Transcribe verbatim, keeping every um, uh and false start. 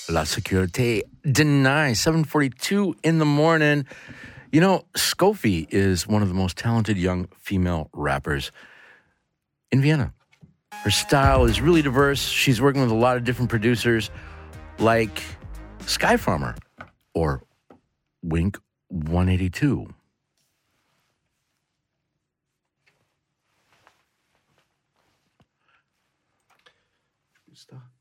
La Sécurité Deny, seven forty-two in the morning. You know, Scofi is one of the most talented young female rappers in Vienna. Her style is really diverse. She's working with a lot of different producers like Sky Farmer or Wink one eighty-two. Stop.